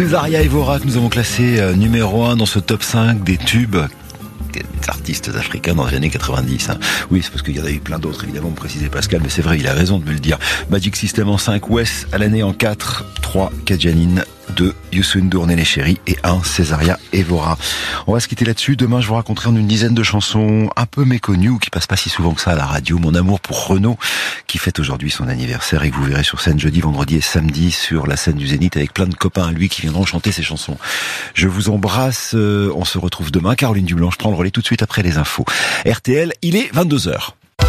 Césaria Evora que nous avons classé numéro 1 dans ce top 5 des tubes des artistes africains dans les années 90. Oui, c'est parce qu'il y en a eu plein d'autres, évidemment, me précisait Pascal, mais c'est vrai, il a raison de me le dire. Magic System en 5, Wes à l'année en 4, 3, Kadjanine, 2, Youssou N'Dour, Néné Chéri et 1, Césaria Evora. On va se quitter là-dessus. Demain, je vous raconterai en une dizaine de chansons un peu méconnues ou qui passent pas si souvent que ça à la radio. Mon amour pour Renaud, qui fête aujourd'hui son anniversaire et que vous verrez sur scène jeudi, vendredi et samedi sur la scène du Zénith avec plein de copains à lui qui viendront chanter ses chansons. Je vous embrasse. On se retrouve demain. Caroline Dublanche prend le relais tout de suite après les infos. RTL, il est 22h.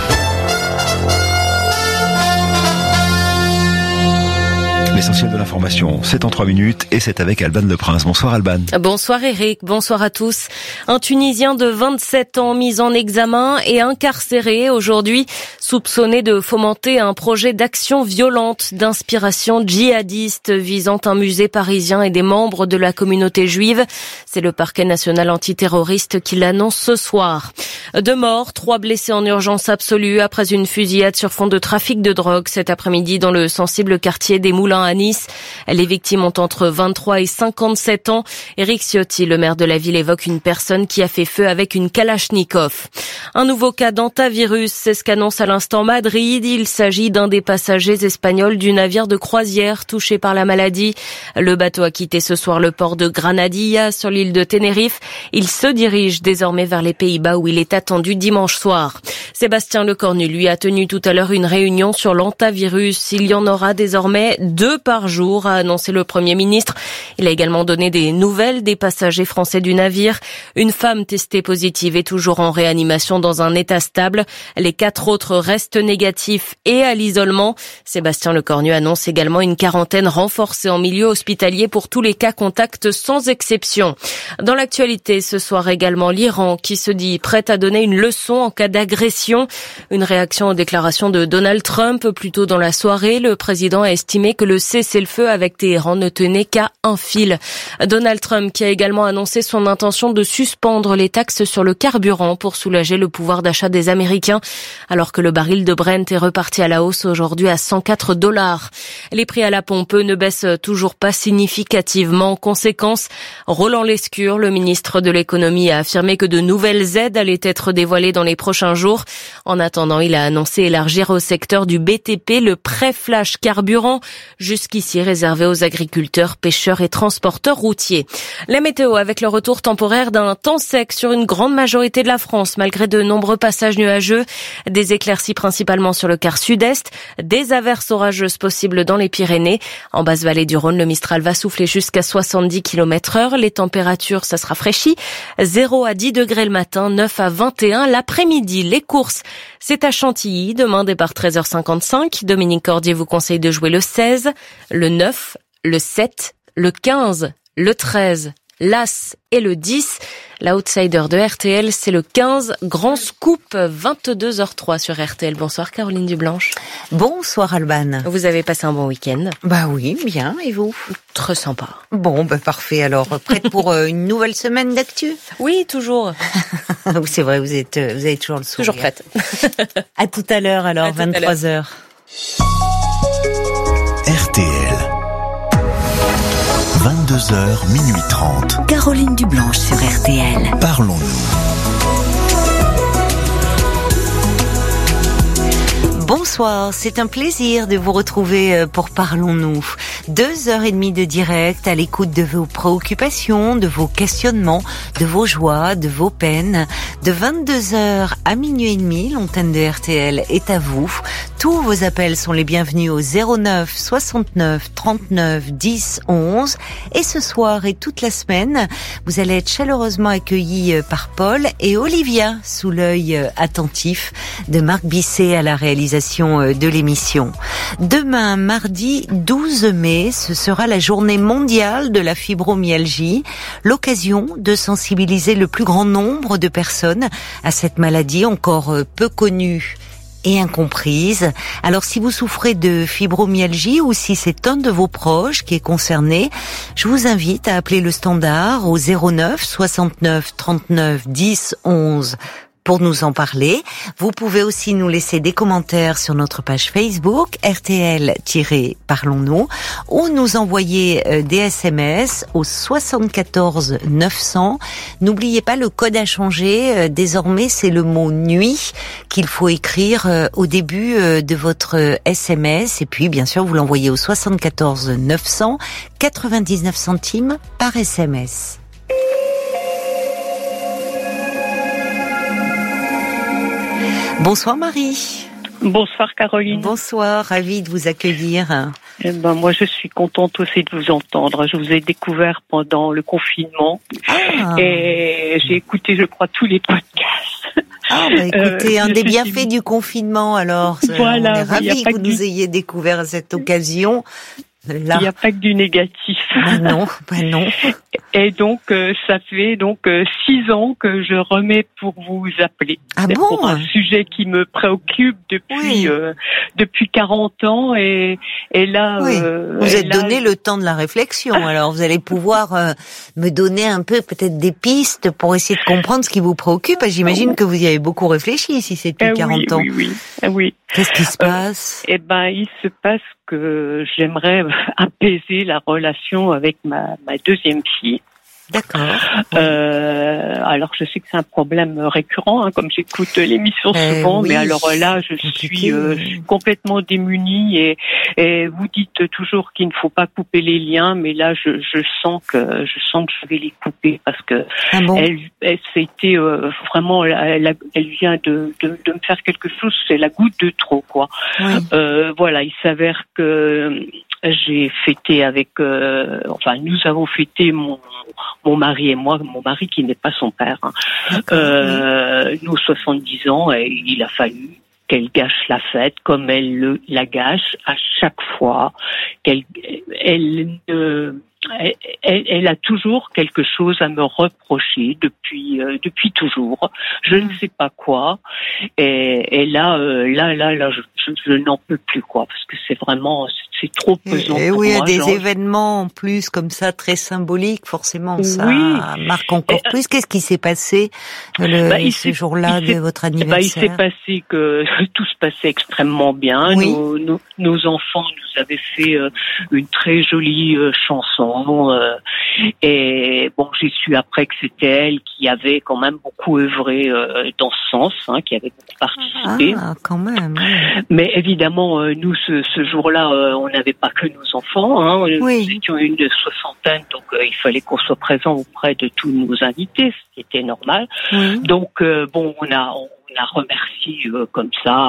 L'essentiel de l'information, c'est en 3 minutes et c'est avec Alban Le Prince. Bonsoir Alban. Bonsoir Eric, bonsoir à tous. Un Tunisien de 27 ans mis en examen et incarcéré aujourd'hui, soupçonné de fomenter un projet d'action violente d'inspiration djihadiste visant un musée parisien et des membres de la communauté juive. C'est le parquet national antiterroriste qui l'annonce ce soir. 2 morts, 3 blessés en urgence absolue après une fusillade sur fond de trafic de drogue cet après-midi dans le sensible quartier des Moulins à Nice. Les victimes ont entre 23 et 57 ans. Éric Ciotti, le maire de la ville, évoque une personne qui a fait feu avec une Kalachnikov. Un nouveau cas d'hantavirus, c'est ce qu'annonce à l'instant Madrid. Il s'agit d'un des passagers espagnols du navire de croisière touché par la maladie. Le bateau a quitté ce soir le port de Granadilla sur l'île de Tenerife. Il se dirige désormais vers les Pays-Bas où il est attendu dimanche soir. Sébastien Lecornu, lui, a tenu tout à l'heure une réunion sur l'hantavirus. Il y en aura désormais 2 par jour, a annoncé le Premier ministre. Il a également donné des nouvelles des passagers français du navire. Une femme testée positive est toujours en réanimation dans un état stable. Les 4 autres restent négatifs et à l'isolement. Sébastien Lecornu annonce également une quarantaine renforcée en milieu hospitalier pour tous les cas contacts sans exception. Dans l'actualité, ce soir également, l'Iran qui se dit prêt à donner une leçon en cas d'agression. Une réaction aux déclarations de Donald Trump. Plus tôt dans la soirée, le président a estimé que le cessez-le-feu avec Téhéran ne tenait qu'à un fil. Donald Trump qui a également annoncé son intention de suspendre les taxes sur le carburant pour soulager le pouvoir d'achat des Américains, alors que le baril de Brent est reparti à la hausse aujourd'hui à $104. Les prix à la pompe ne baissent toujours pas significativement. Conséquence, Roland Lescure, le ministre de l'économie, a affirmé que de nouvelles aides allaient être dévoilées dans les prochains jours. En attendant, il a annoncé élargir au secteur du BTP le prêt flash carburant, jusqu'ici réservé aux agriculteurs, pêcheurs et transporteurs routiers. La météo avec le retour temporaire d'un temps sec sur une grande majorité de la France, malgré de nombreux passages nuageux. Des éclaircies principalement sur le quart sud-est, des averses orageuses possibles dans les Pyrénées. En basse vallée du Rhône, le Mistral va souffler jusqu'à 70 km/h. Les températures, ça se rafraîchit. 0 à 10 degrés le matin, 9 à 21 l'après-midi. Les courses, c'est à Chantilly, demain départ 13h55. Dominique Cordier vous conseille de jouer le 16, le 9, le 7, le 15, le 13, l'As et le 10. La outsider de RTL, c'est le 15, Grand Scoop, 22h03 sur RTL. Bonsoir Caroline Dublanche. Bonsoir Alban. Vous avez passé un bon week-end? Bah oui, bien, et vous? Très sympa. Bon, bah parfait alors. Prête pour une nouvelle semaine d'actu? Oui, toujours. C'est vrai, vous avez toujours le sourire. Toujours prête. À tout à l'heure alors, 23h. RTL. 22h, minuit 30. Caroline Dublanche sur RTL. Parlons-nous. Bonsoir, c'est un plaisir de vous retrouver pour Parlons-nous. 2h30 de direct à l'écoute de vos préoccupations, de vos questionnements, de vos joies, de vos peines. De 22h à minuit et demi, l'antenne de RTL est à vous. Tous vos appels sont les bienvenus au 09 69 39 10 11. Et ce soir et toute la semaine, vous allez être chaleureusement accueillis par Paul et Olivia sous l'œil attentif de Marc Bisset à la réalisation de l'émission. Demain, mardi 12 mai, ce sera la journée mondiale de la fibromyalgie, l'occasion de sensibiliser le plus grand nombre de personnes à cette maladie encore peu connue et incomprise. Alors si vous souffrez de fibromyalgie ou si c'est un de vos proches qui est concerné, je vous invite à appeler le standard au 09 69 39 10 11 pour nous en parler. Vous pouvez aussi nous laisser des commentaires sur notre page Facebook, RTL-Parlons-nous, ou nous envoyer des SMS au 74 900. N'oubliez pas, le code a changé. Désormais, c'est le mot nuit qu'il faut écrire au début de votre SMS. Et puis, bien sûr, vous l'envoyez au 74 900, 99 centimes par SMS. Bonsoir Marie. Bonsoir Caroline. Bonsoir, ravie de vous accueillir. Moi je suis contente aussi de vous entendre. Je vous ai découvert pendant le confinement et j'ai écouté, je crois, tous les podcasts. Écoutez, un des bienfaits du confinement, alors. Voilà, on est ravis que vous nous ayez découvert à cette occasion. Là. Il n'y a pas que du négatif. Non. Et donc, ça fait 6 ans que je remets pour vous appeler. Ah bon? Pour un sujet qui me préoccupe depuis 40 ans et là. Oui. Vous êtes donné le temps de la réflexion. Alors, vous allez pouvoir me donner un peu peut-être des pistes pour essayer de comprendre ce qui vous préoccupe. J'imagine que vous y avez beaucoup réfléchi si c'est depuis 40 ans. Oui. Qu'est-ce qui se passe? Il se passe que j'aimerais apaiser la relation avec ma deuxième fille. D'accord. Alors je sais que c'est un problème récurrent, comme j'écoute l'émission souvent, mais alors là je suis complètement démunie et vous dites toujours qu'il ne faut pas couper les liens, mais là je sens que je vais les couper parce que elle c'était vraiment elle vient de me faire quelque chose, c'est la goutte de trop quoi. Oui. Voilà, il s'avère que j'ai fêté avec nous avons fêté mon mari et moi, mon mari qui n'est pas son père, nous 70 ans, et il a fallu qu'elle gâche la fête comme elle la gâche à chaque fois, elle a toujours quelque chose à me reprocher depuis toujours. Je ne sais pas quoi. Et là, je n'en peux plus quoi, parce que c'est vraiment c'est trop pesant. Et oui, il y a des événements en plus comme ça très symboliques, forcément ça marque encore plus. Qu'est-ce qui s'est passé ce jour-là de votre anniversaire? Il s'est passé que tout se passait extrêmement bien. Oui. Nos enfants nous avaient fait une très jolie chanson. Et bon, j'ai su après que c'était elle qui avait quand même beaucoup œuvré dans ce sens, qui avait beaucoup participé. Ah, quand même. Oui. Mais évidemment, nous, ce jour-là, on n'avait pas que nos enfants. Nous étions une soixantaine, donc il fallait qu'on soit présent auprès de tous nos invités, ce qui était normal. Oui. Donc, on a remercié comme ça,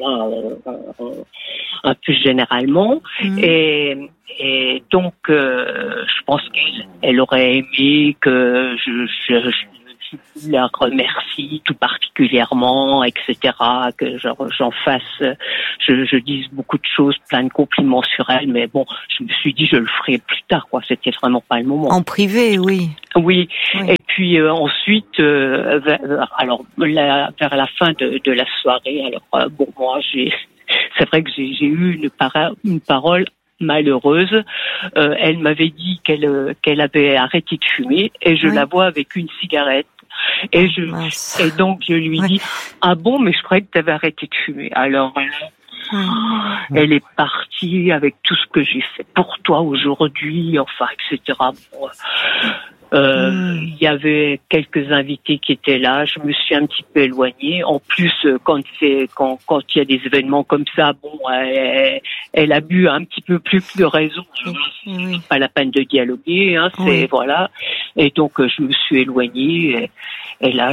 un peu généralement. Et donc, je pense qu'elle aurait aimé que je la remercie tout particulièrement, etc., que j'en fasse, je dise beaucoup de choses, plein de compliments sur elle, mais bon, je me suis dit je le ferai plus tard, quoi. C'était vraiment pas le moment. En privé, oui. Oui. Et puis ensuite, vers la fin de la soirée, alors moi c'est vrai que j'ai eu une parole malheureuse. Elle m'avait dit qu'elle avait arrêté de fumer et je la vois avec une cigarette. Et donc je lui dis ah bon, mais je croyais que tu avais arrêté de fumer. Alors elle est partie avec tout ce que j'ai fait pour toi aujourd'hui, etc. Bon, il y avait quelques invités qui étaient là. Je me suis un petit peu éloignée. En plus, quand il y a des événements comme ça, elle a bu un petit peu plus de raison. C'est pas la peine de dialoguer, voilà. Et donc je me suis éloignée. Et là,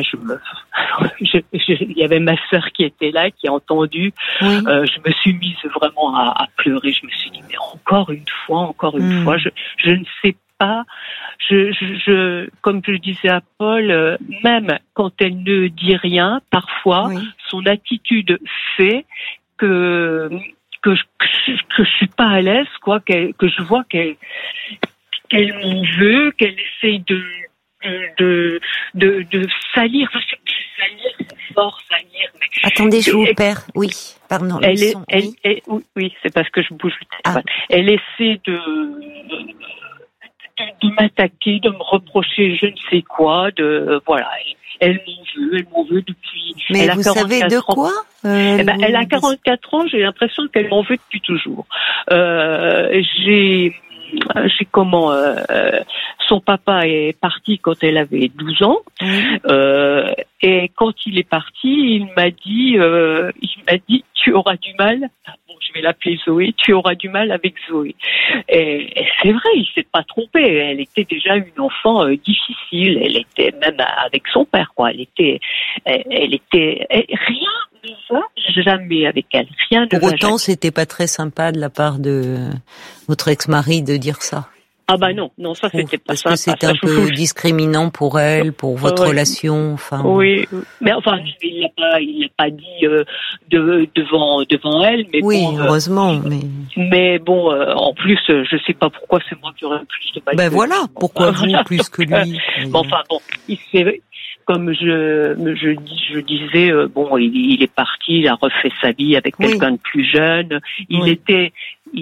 il y avait ma sœur qui était là, qui a entendu. Je me suis mise vraiment à pleurer. Je me suis dit mais encore une fois, je ne sais pas. Comme je disais à Paul, même quand elle ne dit rien, parfois, son attitude fait que je suis pas à l'aise, quoi, que je vois qu'elle m'en veut, qu'elle essaye de salir. Salir, c'est fort, salir. Mais... Attendez, je vous perds. Oui, pardon. Oui, c'est parce que je bouge le téléphone. Elle essaie m'attaquer, de me reprocher je ne sais quoi, voilà. Elle m'en veut depuis. Mais elle a vous savez de quoi elle a 44 ans, j'ai l'impression qu'elle m'en veut depuis toujours. J'ai son papa est parti quand elle avait 12 ans, et quand il est parti, il m'a dit tu auras du mal. Bon, je vais l'appeler Zoé. Tu auras du mal avec Zoé. Et c'est vrai, il s'est pas trompé. Elle était déjà une enfant difficile. Elle était même avec son père, quoi. Elle était rien ne va jamais avec elle. Rien ne va Pour autant, jamais. c'était pas très sympa de la part de votre ex-mari de dire ça. Ah bah non, ça c'était pas parce sympa. Parce que c'était un peu discriminant pour elle, pour votre relation, enfin. Oui, mais enfin, il l'a pas dit devant elle, mais oui, bon, heureusement, mais bon, en plus, je sais pas pourquoi c'est moi qui aurais plus de mal. Ben voilà, pourquoi vous plus que lui. Bon, enfin bon, comme je disais, bon, il est parti, il a refait sa vie avec quelqu'un de plus jeune. Il était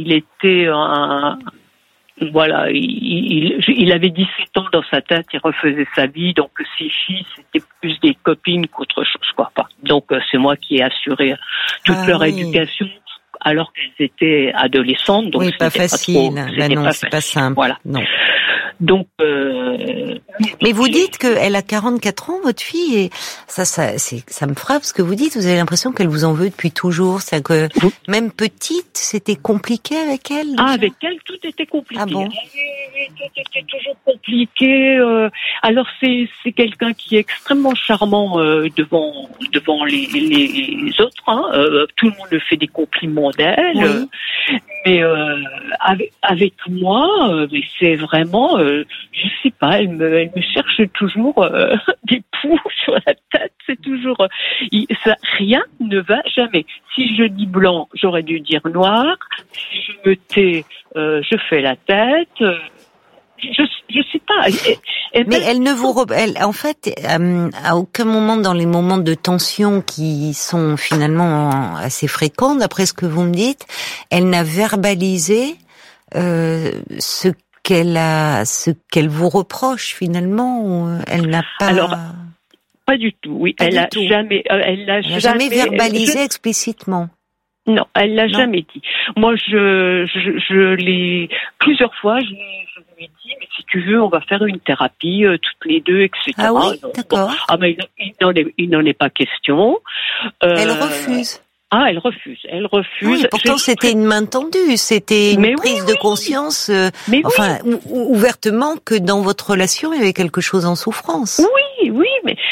voilà, il avait 17 ans dans sa tête, il refaisait sa vie, donc ses filles, c'était plus des copines qu'autre chose, quoi. Donc c'est moi qui ai assuré toute leur éducation, alors qu'elles étaient adolescentes. Donc oui, pas facile. C'est pas simple. Voilà. Non. Donc. Mais vous dites qu'elle a 44 ans, votre fille, et ça me frappe ce que vous dites. Vous avez l'impression qu'elle vous en veut depuis toujours. C'est que même petite, c'était compliqué avec elle. Déjà. Avec elle, tout était compliqué. Ah bon? Tout était toujours compliqué. Alors c'est quelqu'un qui est extrêmement charmant devant les autres. Hein. Tout le monde lui fait des compliments d'elle. Oui. Mais avec moi, c'est vraiment, je sais pas, elle me cherche toujours des poux sur la tête. C'est toujours, rien ne va jamais. Si je dis blanc, j'aurais dû dire noir. Si je me tais, je fais la tête. Je sais pas. Mais elle ne vous, en fait, à aucun moment dans les moments de tension qui sont finalement assez fréquents, d'après ce que vous me dites, elle n'a verbalisé ce qu'elle vous reproche finalement. Ou elle n'a pas. Alors, pas du tout. Oui, elle n'a jamais verbalisé explicitement. Non, elle l'a jamais dit. Moi, je l'ai plusieurs fois. Je lui ai dit, mais si tu veux, on va faire une thérapie toutes les deux, etc. Ah oui, d'accord. Bon, ah mais il n'en est pas question. Elle refuse. Ah, elle refuse. Oui, pourtant c'était une main tendue, c'était une prise de conscience, ouvertement que dans votre relation il y avait quelque chose en souffrance. Oui,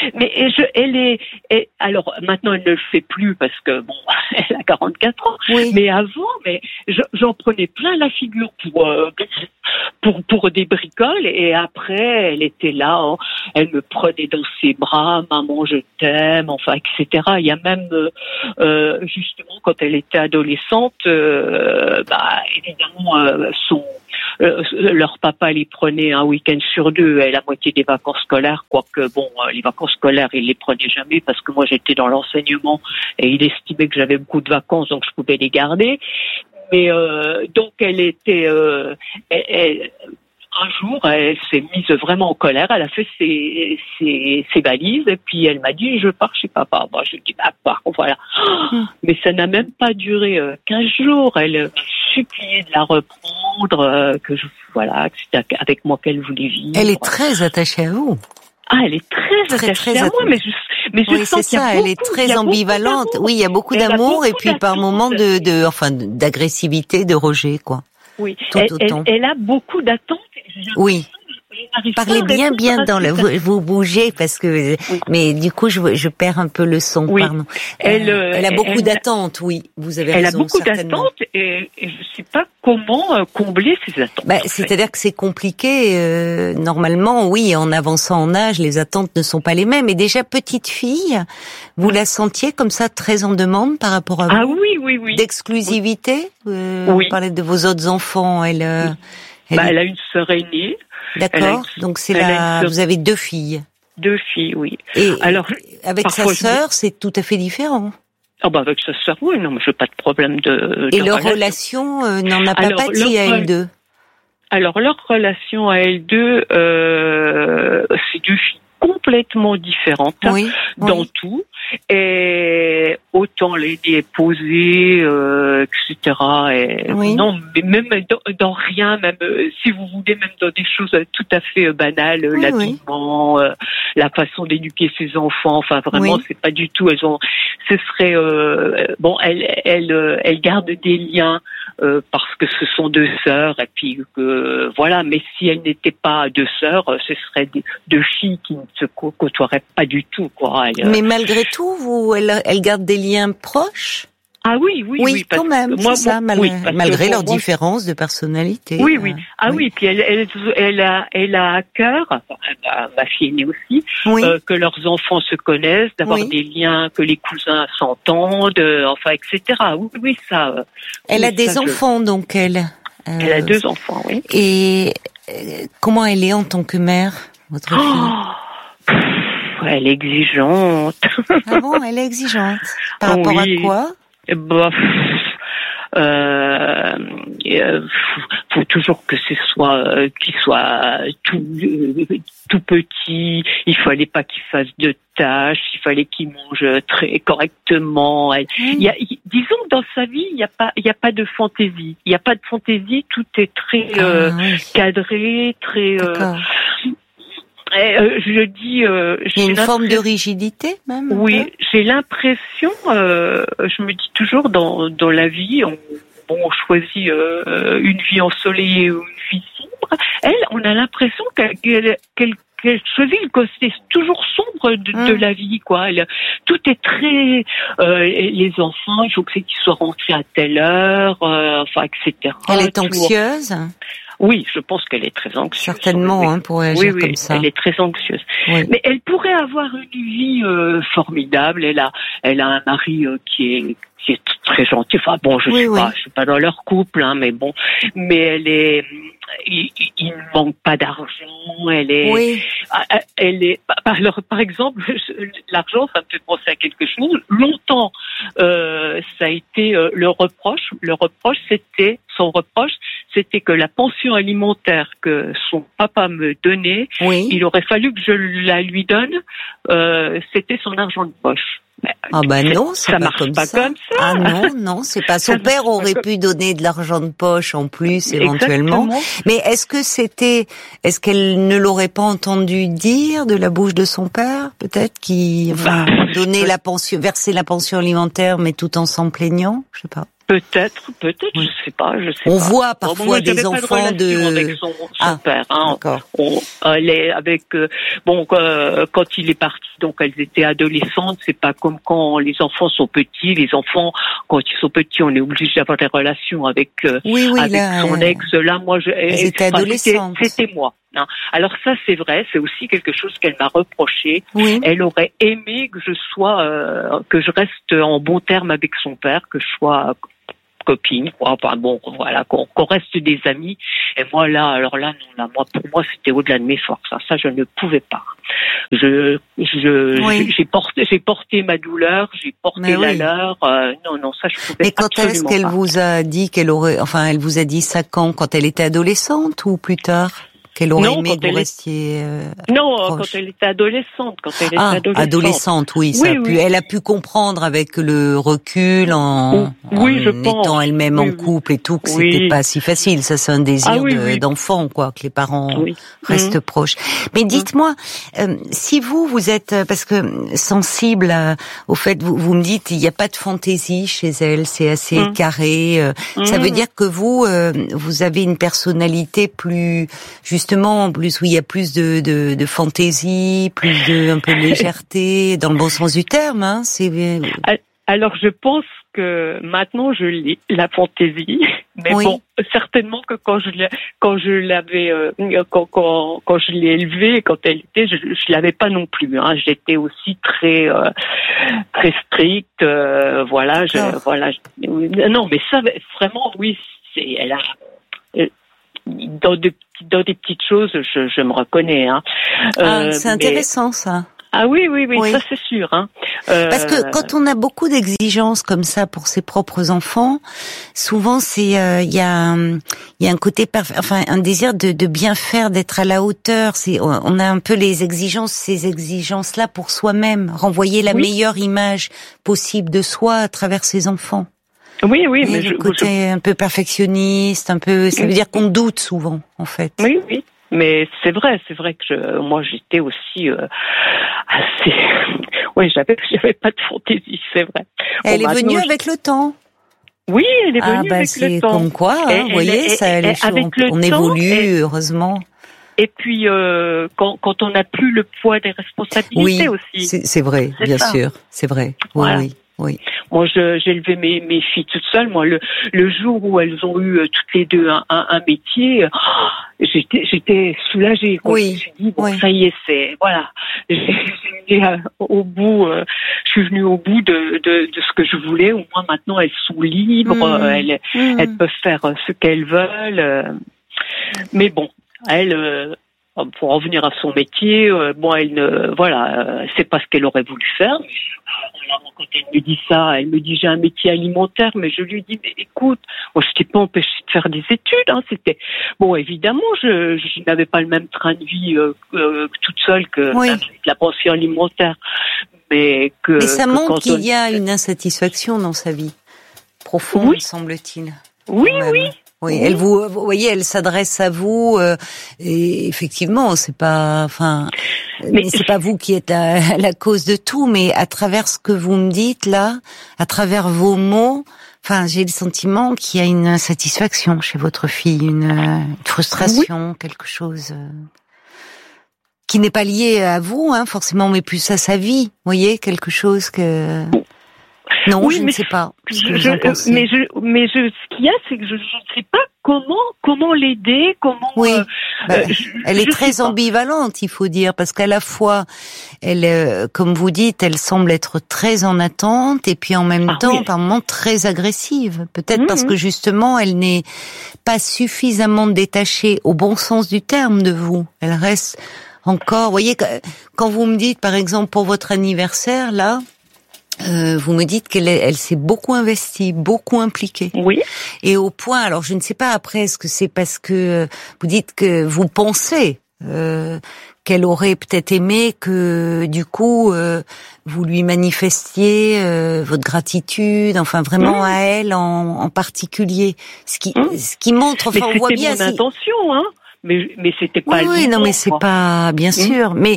alors maintenant elle ne le fait plus parce que bon, elle a 44 ans. Oui. Mais avant, j'en prenais plein la figure pour des bricoles, et après elle était là, elle me prenait dans ses bras, maman je t'aime, enfin etc. Il y a même justement quand elle était adolescente, évidemment leur papa les prenait un week-end sur deux et la moitié des vacances scolaires, quoique les vacances scolaires il les prenait jamais parce que moi j'étais dans l'enseignement et il estimait que j'avais beaucoup de vacances donc je pouvais les garder. Mais donc elle était un jour, elle s'est mise vraiment en colère. Elle a fait ses valises et puis elle m'a dit je pars chez papa. Moi je dis pars, voilà. Mais ça n'a même pas duré 15 jours. Elle m'a supplié de la reprendre, que c'était avec moi qu'elle voulait vivre. Elle est très attachée à vous. Ah, elle est très attachée à moi, mais je sens qu'il y a elle est très ambivalente. Oui, il y a beaucoup d'amour et puis par moments d'agressivité, de rejet, quoi. Oui, elle a beaucoup d'attentes. Oui. Parlez bien dans vous bougez parce que mais du coup je perds un peu le son. Oui. Pardon. Elle a beaucoup d'attentes. Oui, vous avez raison. Elle a beaucoup d'attentes et je sais pas comment combler ces attentes. C'est-à-dire que c'est compliqué. Normalement, oui, en avançant en âge, les attentes ne sont pas les mêmes. Et déjà petite fille, vous la sentiez comme ça très en demande par rapport à vous. Ah oui. D'exclusivité. Vous parlez de vos autres enfants. Elle a une sœur aînée. D'accord. Donc vous avez 2 filles. 2 filles, oui. Et alors, avec sa sœur, c'est tout à fait différent. Avec sa sœur, oui, non, mais je n'ai pas de problème de leur relation n'en a pas pâti à elle deux. Alors leur relation à elles deux, c'est deux filles complètement différentes dans tout. Et autant l'aînée est posée, etc. Et non, mais même dans rien, même si vous voulez, même dans des choses tout à fait banales, l'habillement, la façon d'éduquer ses enfants. Enfin, vraiment, c'est pas du tout. Ce serait bon. Elles gardent des liens parce que ce sont deux sœurs. Et puis voilà. Mais si elles n'étaient pas deux sœurs, ce seraient deux filles qui ne se côtoieraient pas du tout, quoi. Mais malgré tout, elles gardent des liens proches? Ah oui, quand même, c'est ça, malgré leurs différences de personnalité. Oui. Puis elle a à cœur, ma fille aînée aussi, que leurs enfants se connaissent, d'avoir des liens, que les cousins s'entendent, enfin, etc. Oui, ça. Elle a des enfants, donc elle. Elle a 2 enfants, oui. Et comment elle est en tant que mère, votre fille? Elle est exigeante. Ah bon, elle est exigeante. Par rapport à quoi? Faut toujours que qu'il soit tout petit. Il fallait pas qu'il fasse de tâches. Il fallait qu'il mange très correctement. Disons que dans sa vie, il y a pas de fantaisie. Il y a pas de fantaisie. Tout est très cadré, très. Je dis. Il y a une forme de rigidité, même. Oui, j'ai l'impression. Je me dis toujours dans la vie, on choisit une vie ensoleillée ou une vie sombre. Elle, on a l'impression qu'elle choisit le côté toujours sombre de la vie, quoi. Tout est très. Les enfants, il faut qu'ils soient rentrés à telle heure, enfin, etc. Elle est anxieuse. Oui, je pense qu'elle est très anxieuse. Certainement, pour réagir comme ça. Elle est très anxieuse. Oui. Mais elle pourrait avoir une vie formidable. Elle a un mari qui est très gentil. Enfin bon, je suis pas dans leur couple, mais bon. Mais il ne manque pas d'argent. Elle est. Alors, par exemple, l'argent, ça me fait penser à quelque chose. Longtemps, ça a été le reproche. Son reproche, c'était que la pension alimentaire que son papa me donnait, il aurait fallu que je la lui donne. C'était son argent de poche. Ah non, ça marche comme ça. Ah non, c'est pas. Son père aurait pu donner de l'argent de poche en plus éventuellement. Exactement. Mais est-ce qu'elle ne l'aurait pas entendu dire de la bouche de son père, peut-être, qui donnait verser la pension alimentaire, mais tout en s'en plaignant, je sais pas. Peut-être, je sais pas. On voit parfois des enfants avec son père. D'accord. Elle est avec quand il est parti, donc elles étaient adolescentes. C'est pas comme quand les enfants sont petits. Les enfants, quand ils sont petits, on est obligé d'avoir des relations avec son ex. Là, moi, elles étaient adolescentes. C'était moi. Alors ça, c'est vrai, c'est aussi quelque chose qu'elle m'a reproché. Elle aurait aimé que je reste en bon terme avec son père, que je sois copine, enfin bon, voilà, qu'on reste des amis. Et moi pour moi, c'était au-delà de mes forces. Ça, je ne pouvais pas. J'ai porté ma douleur, j'ai porté la leur. Non, ça, je pouvais. Mais quand est-ce qu'elle vous a dit elle vous a dit ça quand elle était adolescente ou plus tard? Qu'elle aurait aimé que vous restiez quand elle était adolescente. Adolescente, oui, ça elle a pu comprendre avec le recul en étant elle-même en couple et tout que c'était pas si facile. Ça, c'est un désir d'enfant, quoi, que les parents restent proches. Mais dites-moi, si vous êtes, parce que sensible au fait, vous me dites, il n'y a pas de fantaisie chez elle, c'est assez carré. Ça veut dire que vous avez une personnalité plus, justement, en plus où il y a plus de fantaisie, plus un peu de légèreté, dans le bon sens du terme, Alors je pense que maintenant je l'ai, la fantaisie, mais bon, certainement que quand je l'ai élevée, quand elle était, je l'avais pas non plus. J'étais aussi très très stricte, Non, mais ça vraiment, elle a dans des petites choses, je me reconnais. C'est intéressant ça. Ah oui, ça c'est sûr. Hein. Parce que quand on a beaucoup d'exigences comme ça pour ses propres enfants, souvent c'est il y a un côté un désir de bien faire, d'être à la hauteur. On a un peu ces exigences là pour soi-même, renvoyer la meilleure image possible de soi à travers ses enfants. Oui, mais le côté un peu perfectionniste, ça veut dire qu'on doute souvent en fait. Oui. Mais c'est vrai que moi j'étais aussi assez. Oui, j'avais pas de fantaisie, c'est vrai. Elle est venue avec le temps. Oui, elle est venue avec le temps. C'est comme quoi, vous voyez, on évolue heureusement. Et puis quand on n'a plus le poids des responsabilités aussi. C'est vrai, bien sûr, c'est vrai. Voilà. Oui. Moi, j'ai élevé mes filles toutes seules. Moi, le jour où elles ont eu toutes les deux un métier, j'étais soulagée. Quoi. Je me suis dit ça y est, je suis venue au bout de ce que je voulais. Au moins maintenant, elles sont libres. Elles peuvent faire ce qu'elles veulent. Mais bon, elles. Pour revenir à son métier, c'est pas ce qu'elle aurait voulu faire. Quand elle me dit ça, elle me dit j'ai un métier alimentaire, mais je lui dis mais écoute, moi je t'ai pas empêché de faire des études. Hein, c'était bon, évidemment, je n'avais pas le même train de vie toute seule que la pension alimentaire, mais ça montre qu'il y a une insatisfaction dans sa vie profonde, semble-t-il. Oui. Oui, elle vous voyez, elle s'adresse à vous et effectivement, c'est pas vous qui êtes à la cause de tout, mais à travers ce que vous me dites là, à travers vos mots, j'ai le sentiment qu'il y a une insatisfaction chez votre fille, une frustration, quelque chose qui n'est pas lié à vous, forcément, mais plus à sa vie. Vous voyez, quelque chose que. Non, je ne sais pas. Ce qu'il y a, c'est que je ne sais pas comment l'aider, elle est très ambivalente, il faut dire, parce qu'à la fois, elle, comme vous dites, elle semble être très en attente, et puis en même temps, par moments, très agressive. Peut-être parce que justement, elle n'est pas suffisamment détachée, au bon sens du terme, de vous. Elle reste encore. Vous voyez, quand vous me dites, par exemple, pour votre anniversaire, là. Vous me dites qu'elle s'est beaucoup investie, beaucoup impliquée. Oui. Et au point, alors je ne sais pas après, est-ce que c'est parce que vous dites que vous pensez qu'elle aurait peut-être aimé que du coup vous lui manifestiez votre gratitude, vraiment à elle en particulier. Ce qui montre, on voit bien. C'était mon intention, hein. Mais c'était pas mais c'est pas bien sûr. Mais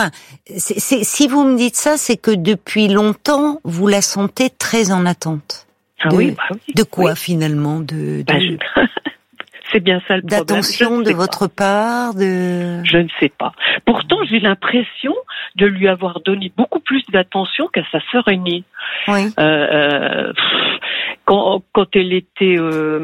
si vous me dites ça, c'est que depuis longtemps vous la sentez très en attente. De quoi finalement C'est bien ça le problème. D'attention de votre part, Je ne sais pas. Pourtant, j'ai l'impression de lui avoir donné beaucoup plus d'attention qu'à sa sœur aînée. Oui. Quand elle était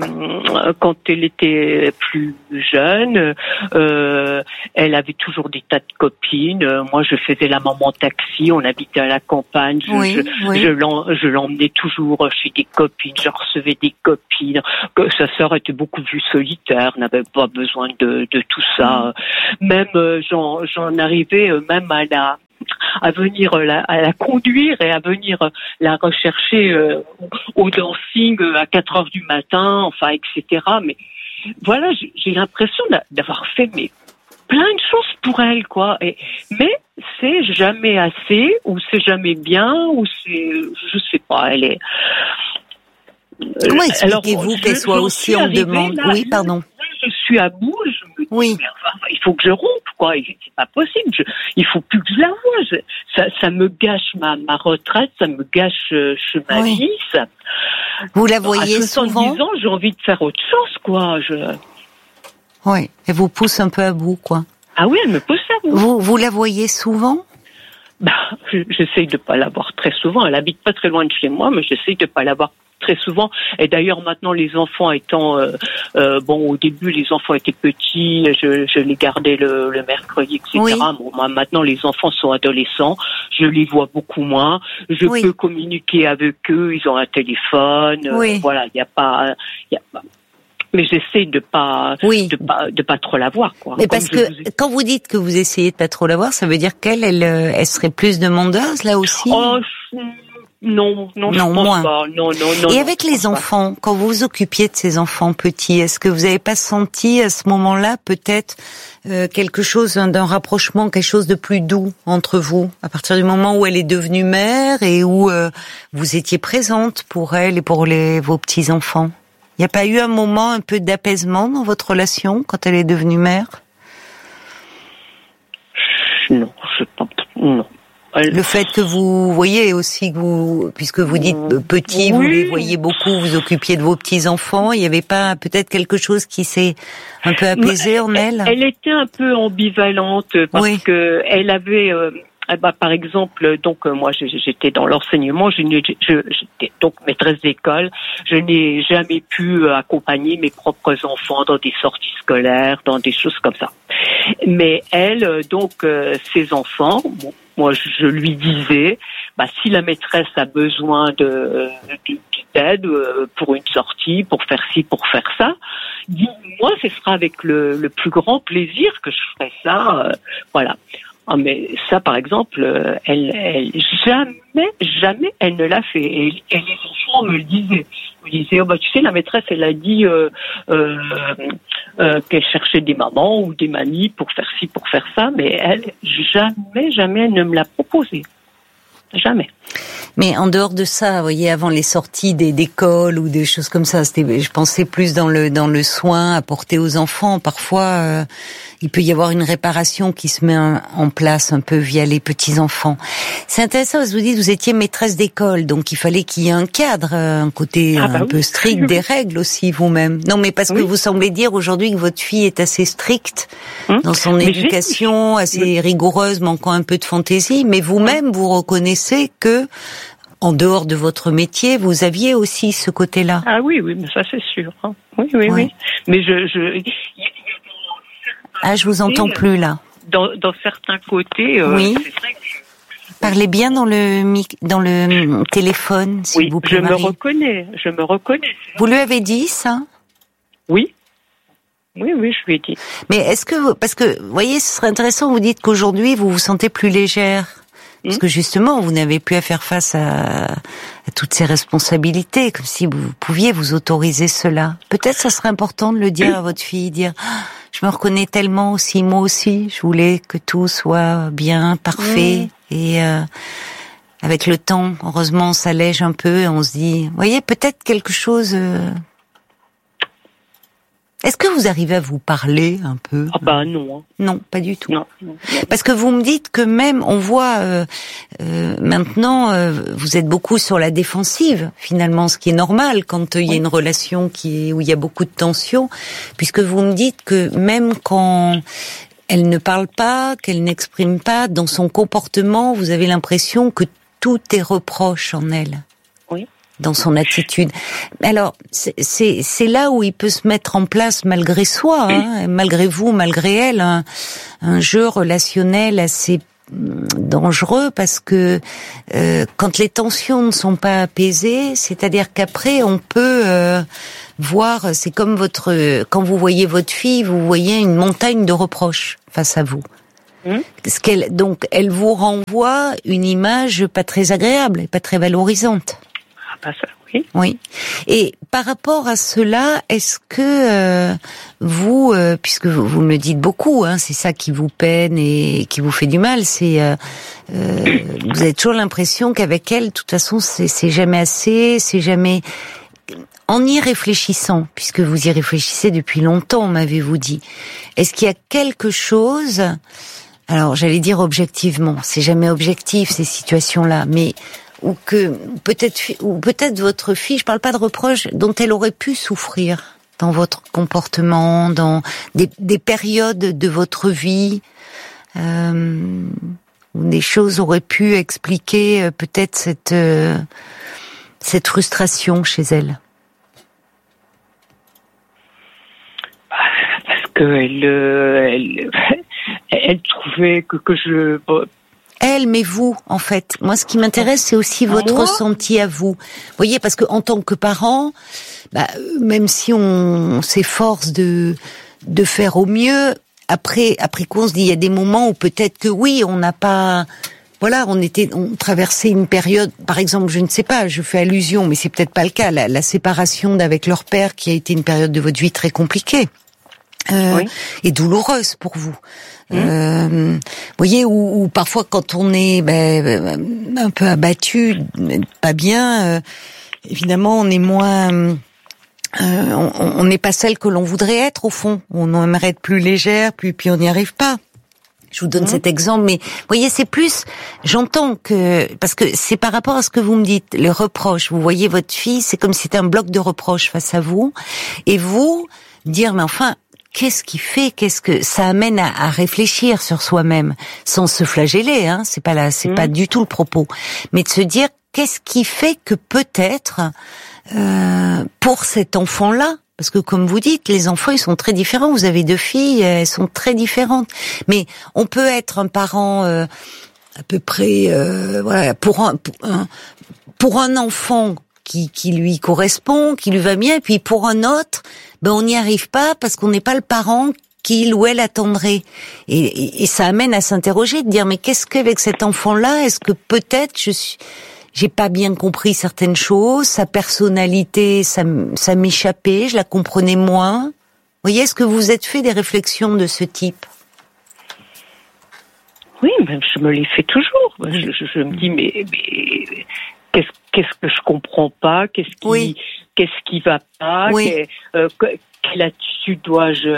plus jeune, elle avait toujours des tas de copines. Moi, je faisais la maman taxi. On habitait à la campagne. Je l'emmenais toujours chez des copines. Je recevais des copines. Sa sœur était beaucoup plus solitaire, n'avait pas besoin de tout ça. Même j'en arrivais même à venir la conduire et à venir la rechercher au dancing à 4h du matin, etc. Mais voilà, j'ai l'impression d'avoir fait plein de choses pour elle, quoi. Mais c'est jamais assez, ou c'est jamais bien, ou je sais pas. Elle est. Comment expliquez-vous qu'elle soit aussi en demande? Oui, pardon. Je suis à bout, je me dis, il faut que je rompe, quoi. C'est pas possible. Il faut plus que je la vois. Ça me gâche ma retraite, ça me gâche ma vie. Vous la voyez à 70 souvent? ans, j'ai envie de faire autre chose, quoi. Oui, elle vous pousse un peu à bout, quoi. Ah oui, elle me pousse à bout. Vous la voyez souvent? J'essaye de pas la voir très souvent. Elle habite pas très loin de chez moi, mais j'essaye de pas la voir très souvent. Et d'ailleurs, maintenant, les enfants étant... au début, les enfants étaient petits, je les gardais le mercredi, etc. Oui. Bon, maintenant, les enfants sont adolescents, je les vois beaucoup moins. Je peux communiquer avec eux, ils ont un téléphone. Voilà, il y a pas... Mais j'essaie de pas trop la voir, quoi. Mais parce que quand vous dites que vous essayez de pas trop la voir, ça veut dire elle serait plus demandeuse là aussi. Non, je pense moins. pas. Non. Et avec les enfants, quand vous vous occupiez de ces enfants petits, est-ce que vous n'avez pas senti à ce moment-là peut-être quelque chose d'un rapprochement, quelque chose de plus doux entre vous, à partir du moment où elle est devenue mère et où vous étiez présente pour elle et pour vos petits-enfants? Il n'y a pas eu un moment un peu d'apaisement dans votre relation quand elle est devenue mère? Non, je pense non. Le fait que vous voyez aussi, puisque vous dites petit, vous les voyez beaucoup, vous occupiez de vos petits-enfants, il n'y avait pas peut-être quelque chose qui s'est un peu apaisé en elle? Elle était un peu ambivalente parce que elle avait... par exemple, donc moi j'étais dans l'enseignement, j'étais donc maîtresse d'école, je n'ai jamais pu accompagner mes propres enfants dans des sorties scolaires, dans des choses comme ça. Mais elle, donc ses enfants, moi je lui disais, si la maîtresse a besoin d'aide pour une sortie, pour faire ci, pour faire ça, dis-moi, ce sera avec le plus grand plaisir que je ferai ça, voilà. Ah, mais ça, par exemple, elle jamais elle ne l'a fait. Et les enfants me le disaient. Ils me disaient, tu sais, la maîtresse, elle a dit qu'elle cherchait des mamans ou des mamies pour faire ci, pour faire ça, mais elle, jamais elle ne me l'a proposé. Jamais. Mais en dehors de ça, vous voyez, avant les sorties d'école ou des choses comme ça, je pensais plus dans le soin apporté aux enfants. Parfois, il peut y avoir une réparation qui se met en place un peu via les petits-enfants. C'est intéressant parce que vous dites vous étiez maîtresse d'école, donc il fallait qu'il y ait un cadre, un côté peu strict, des règles aussi vous-même. Non, mais parce que vous semblez dire aujourd'hui que votre fille est assez stricte dans son éducation, assez rigoureuse, manquant un peu de fantaisie, mais vous-même vous reconnaissez que en dehors de votre métier, vous aviez aussi ce côté-là. Ah oui, mais ça c'est sûr. Hein. Oui. Mais je vous entends plus là. Dans certains côtés, oui. C'est vrai que parlez bien dans le téléphone, s'il vous plaît. Je me reconnais. Vous lui avez dit ça? Oui, je lui ai dit. Mais est-ce que parce que vous voyez, ce serait intéressant. Vous dites qu'aujourd'hui vous vous sentez plus légère. Parce que justement, vous n'avez plus à faire face à toutes ces responsabilités, comme si vous pouviez vous autoriser cela. Peut-être ça serait important de le dire à votre fille, dire je me reconnais tellement aussi, moi aussi, je voulais que tout soit bien, parfait, et avec le temps, heureusement, on s'allège un peu et on se dit, vous voyez, peut-être quelque chose... Est-ce que vous arrivez à vous parler un peu? Non. Non, pas du tout. Non. Parce que vous me dites que même, on voit maintenant, vous êtes beaucoup sur la défensive, finalement, ce qui est normal quand il y a une relation où il y a beaucoup de tension, puisque vous me dites que même quand elle ne parle pas, qu'elle n'exprime pas, dans son comportement, vous avez l'impression que tout est reproche en elle. Dans son attitude. Alors, c'est là où il peut se mettre en place, malgré soi, malgré vous, malgré elle, un jeu relationnel assez dangereux, parce que quand les tensions ne sont pas apaisées, c'est-à-dire qu'après on peut voir, c'est comme quand vous voyez votre fille, vous voyez une montagne de reproches face à vous. Donc, elle vous renvoie une image pas très agréable et pas très valorisante. Ça, oui. Oui. Et par rapport à cela, est-ce que vous, puisque vous me le dites beaucoup, c'est ça qui vous peine et qui vous fait du mal, c'est vous avez toujours l'impression qu'avec elle, de toute façon, c'est jamais assez, c'est jamais. En y réfléchissant, puisque vous y réfléchissez depuis longtemps, m'avez-vous dit, est-ce qu'il y a quelque chose, alors j'allais dire objectivement, c'est jamais objectif ces situations-là, mais ou peut-être votre fille, je parle pas de reproches, dont elle aurait pu souffrir dans votre comportement, dans des périodes de votre vie, où des choses auraient pu expliquer peut-être cette frustration chez elle. Parce que elle trouvait que je Elle, mais vous, en fait. Moi, ce qui m'intéresse, c'est aussi votre ressenti à vous. Vous voyez, parce que en tant que parent, même si on s'efforce de faire au mieux, après coup, on se dit, il y a des moments où peut-être que oui, on n'a pas... Voilà, on traversait une période, par exemple, je ne sais pas, je fais allusion, mais c'est peut-être pas le cas, la séparation d'avec leur père, qui a été une période de votre vie très compliquée. Et douloureuse pour vous. Vous voyez, ou parfois quand on est un peu abattu, pas bien, évidemment on est moins, on n'est pas celle que l'on voudrait être au fond. On aimerait être plus légère, puis on n'y arrive pas. Je vous donne cet exemple, mais vous voyez, c'est plus, j'entends que, parce que c'est par rapport à ce que vous me dites, les reproches. Vous voyez votre fille, c'est comme si c'était un bloc de reproches face à vous, et vous dire, mais enfin, qu'est-ce qui fait, qu'est-ce que ça amène à réfléchir sur soi-même, sans se flageller, hein, c'est pas du tout le propos, mais de se dire qu'est-ce qui fait que peut-être pour cet enfant-là, parce que comme vous dites, les enfants ils sont très différents. Vous avez 2 filles, elles sont très différentes, mais on peut être un parent à peu près, voilà, pour un enfant qui lui correspond, qui lui va bien, et puis pour un autre, on n'y arrive pas parce qu'on n'est pas le parent qu'il ou elle attendrait. Et ça amène à s'interroger, de dire, mais qu'est-ce qu'avec cet enfant-là, est-ce que peut-être j'ai pas bien compris certaines choses, sa personnalité, ça m'échappait, je la comprenais moins. Vous voyez, est-ce que vous êtes fait des réflexions de ce type? Oui, je me les fais toujours. Je me dis, mais qu'est-ce que je comprends pas, qu'est-ce qui va pas, quelle attitude dois-je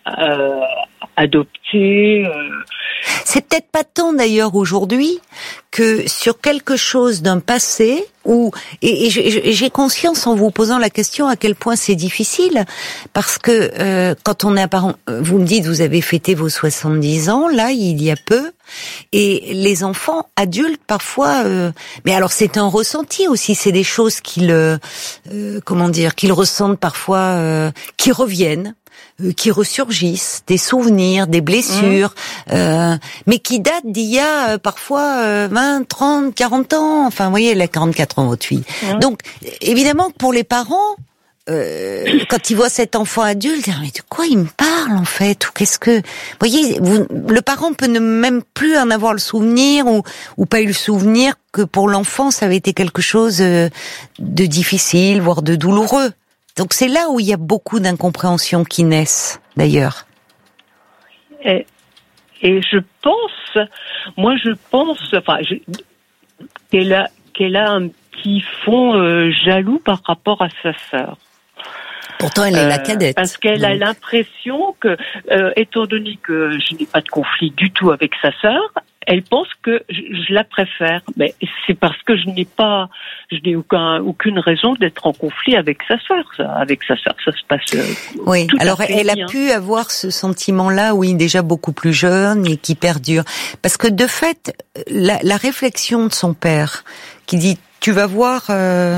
adopter. C'est peut-être pas tant d'ailleurs aujourd'hui que sur quelque chose d'un passé où et j'ai conscience en vous posant la question à quel point c'est difficile, parce que quand on est un parent, vous me dites vous avez fêté vos 70 ans là il y a peu, et les enfants adultes parfois mais alors c'est un ressenti aussi, c'est des choses qu'ils ressentent parfois, qui reviennent, qui ressurgissent, des souvenirs, des blessures, mais qui datent d'il y a parfois 20, 30, 40 ans. Enfin, vous voyez, elle a 44 ans, votre fille. Donc, évidemment, pour les parents, quand ils voient cet enfant adulte, mais de quoi il me parle en fait, ou qu'est-ce que, vous voyez, le parent peut ne même plus en avoir le souvenir ou pas eu le souvenir que pour l'enfant ça avait été quelque chose de difficile, voire de douloureux. Donc c'est là où il y a beaucoup d'incompréhensions qui naissent, d'ailleurs. Et je pense, qu'elle a un petit fond jaloux par rapport à sa sœur. Pourtant, elle est la cadette. Parce qu'elle a l'impression que, étant donné que je n'ai pas de conflit du tout avec sa sœur, elle pense que je la préfère. Mais c'est parce que je n'ai aucune raison d'être en conflit avec sa sœur. Avec sa sœur, ça se passe. Oui. Tout alors, à fait elle bien. a pu avoir ce sentiment-là, oui, déjà beaucoup plus jeune et qui perdure. Parce que de fait, la réflexion de son père, qui dit, tu vas voir,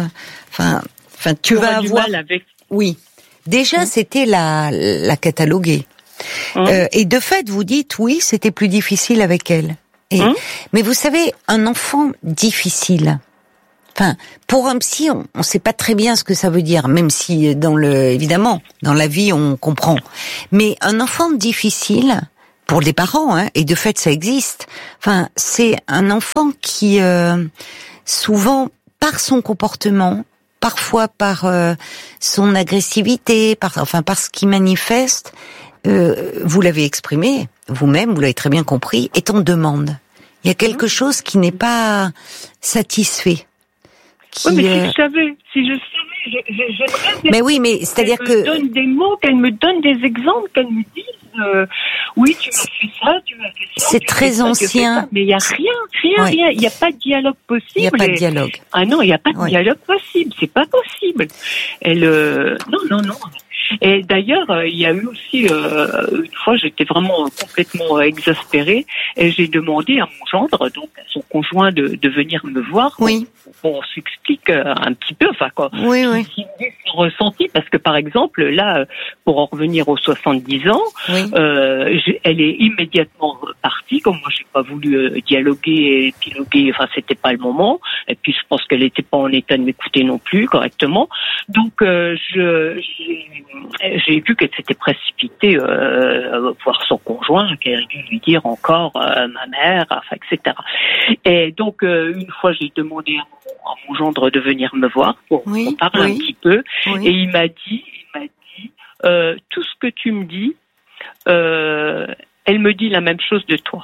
tu vas avoir. Du mal avec... Oui. Déjà, c'était la cataloguer. Et de fait, vous dites, oui, c'était plus difficile avec elle. Mais vous savez, un enfant difficile, pour un psy, on ne sait pas très bien ce que ça veut dire, même si évidemment, dans la vie, on comprend. Mais un enfant difficile, pour les parents, et de fait, ça existe. C'est un enfant qui, souvent, par son comportement, parfois par son agressivité, par ce qu'il manifeste, vous l'avez exprimé, vous-même, vous l'avez très bien compris, est en demande. Il y a quelque chose qui n'est pas satisfait. Oui, mais si je savais, j'aimerais... Mais oui, mais c'est-à-dire qu'elle me donne des mots, qu'elle me donne des exemples, qu'elle me dise... oui, tu m'as fait ça, tu m'as fait ça. C'est très ancien. Mais il n'y a rien. Il n'y a pas de dialogue possible. Il n'y a pas de dialogue. Ah non, il n'y a pas de dialogue possible. C'est pas possible. Non. Et d'ailleurs, il y a eu aussi une fois, j'étais vraiment complètement exaspérée et j'ai demandé à mon gendre, donc à son conjoint, de venir me voir. Oui. Bon, on s'explique un petit peu, enfin quoi. Oui. Son ressenti, parce que par exemple, là, pour en revenir aux 70 ans, Oui. Elle est immédiatement partie, comme moi j'ai pas voulu dialoguer et épiloguer, enfin c'était pas le moment, et puis je pense qu'elle était pas en état de m'écouter non plus correctement, donc j'ai vu qu'elle s'était précipitée voir son conjoint, qu'elle a dû lui dire encore ma mère, enfin etc. Et donc une fois j'ai demandé à mon gendre de venir me voir pour qu'on parle un petit peu, et il m'a dit tout ce que tu me dis, elle me dit la même chose de toi.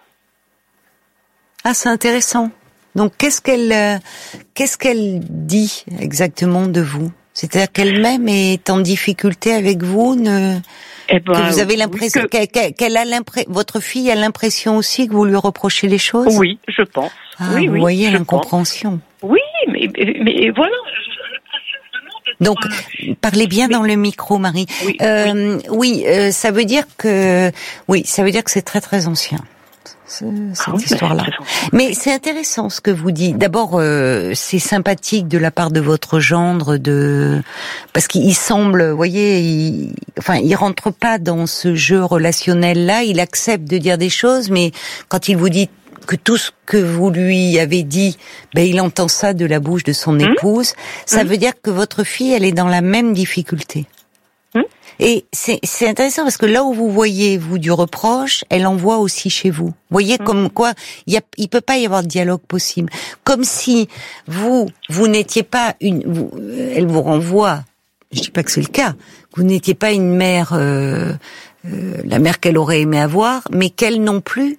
Ah, c'est intéressant. Donc, qu'est-ce qu'elle dit exactement de vous? C'est-à-dire qu'elle-même est en difficulté avec vous, que vous avez l'impression, votre fille a l'impression aussi que vous lui reprochez les choses? Oui, je pense. Ah, vous voyez l'incompréhension. Oui, mais voilà. Donc, parlez bien dans le micro, Marie. Ça veut dire que c'est très très ancien. Cette histoire-là. Mais c'est intéressant ce que vous dites. D'abord, c'est sympathique de la part de votre gendre parce qu'il semble, vous voyez, il rentre pas dans ce jeu relationnel-là. Il accepte de dire des choses, mais quand il vous dit que tout ce que vous lui avez dit, il entend ça de la bouche de son épouse, ça veut dire que votre fille, elle est dans la même difficulté. Et c'est intéressant parce que là où vous voyez, vous, du reproche, elle en voit aussi chez vous. Vous voyez, comme quoi, il peut pas y avoir de dialogue possible. Comme si vous n'étiez pas elle vous renvoie, je dis pas que c'est le cas, vous n'étiez pas une mère, la mère qu'elle aurait aimé avoir, mais qu'elle non plus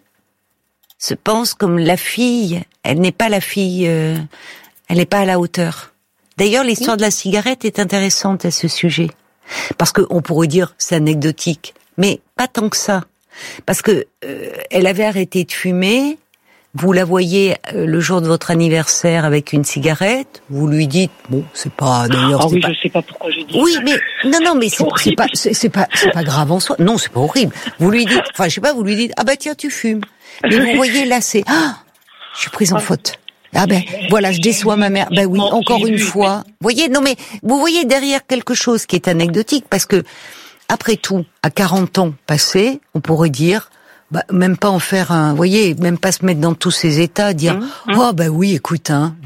se pense comme la fille. Elle n'est pas la fille, elle n'est pas à la hauteur. D'ailleurs, l'histoire de la cigarette est intéressante à ce sujet. Parce que on pourrait dire c'est anecdotique, mais pas tant que ça. Parce que elle avait arrêté de fumer, vous la voyez le jour de votre anniversaire avec une cigarette, vous lui dites c'est pas d'ailleurs je sais pas pourquoi j'ai dit. Oui, mais non mais c'est pas grave en soi. Non, c'est pas horrible. Vous lui dites vous lui dites tiens, tu fumes. Mais vous voyez là c'est je suis prise en faute. Voilà, je déçois ma mère. Oui, encore une fois. Vous voyez derrière quelque chose qui est anecdotique, parce que, après tout, à 40 ans passés, on pourrait dire, même pas en faire même pas se mettre dans tous ces états, dire, oui, écoute,